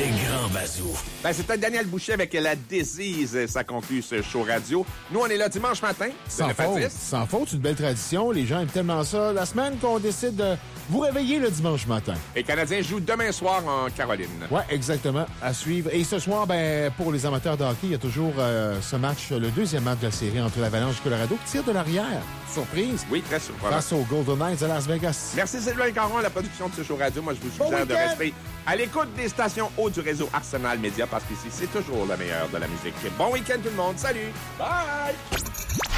Les grands bazous. Ben, c'était Daniel Boucher avec La Disease. Ça conclut ce show radio. Nous, on est là dimanche matin. Sans faute. Sans faute, une belle tradition. Les gens aiment tellement ça. La semaine qu'on décide de vous réveiller le dimanche matin. Et les Canadiens jouent demain soir en Caroline. Ouais, exactement. À suivre. Et ce soir, ben, pour les amateurs de hockey, il y a toujours ce match, le deuxième match de la série entre l'Avalanche et Colorado, qui tire de l'arrière. Surprise. Oui, très surprenant. Face aux Golden Knights de Las Vegas. Merci Sylvain Caron à la production de ce show radio. Moi, je vous suggère de rester à l'écoute des stations hautes du réseau Arsenal Média parce qu'ici, c'est toujours le meilleur de la musique. Bon week-end tout le monde. Salut! Bye!